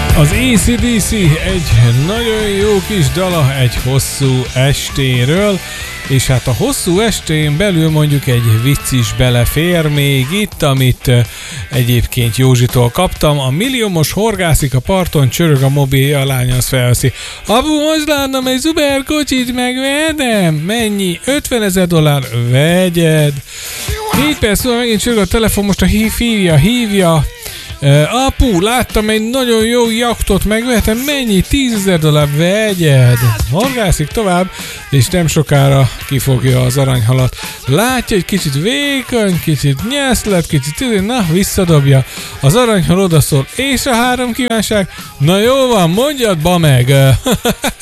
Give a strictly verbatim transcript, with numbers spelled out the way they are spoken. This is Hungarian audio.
Az á cé dé cé egy nagyon jó kis dala egy hosszú estéről, és hát a hosszú estén belül mondjuk egy vicc is belefér még itt, amit egyébként Józsitól kaptam. A milliómos horgászik a parton, csörög a mobilja, a lány az felveszi. Apu, most látnom egy szuper kocsit, megvehetem? Mennyi? ötvenezer dollár, vegyed. Négy perc múlva megint csörög a telefon, most a hív, hívja, hívja. Uh, apu, láttam egy nagyon jó jachtot, megvehetem, mennyi? tízezer dollár, vegyed. Horgászik tovább, és nem sokára kifogja az aranyhalat. Látja, egy kicsit vékony, kicsit nyeszlet, kicsit, na, visszadobja. Az aranyhal odaszól, és a három kívánság? Na jó van, mondjad, ba meg!